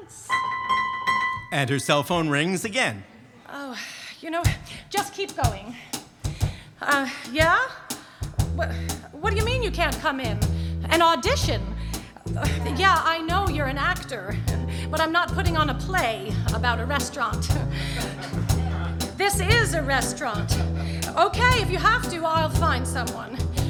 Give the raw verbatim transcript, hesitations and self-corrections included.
once. And her cell phone rings again. Oh, you know, just keep going. Uh, yeah? What, what do you mean you can't come in? An audition? Uh, yeah, I know you're an actor, but I'm not putting on a play about a restaurant. This is a restaurant. Okay, if you have to, I'll find someone.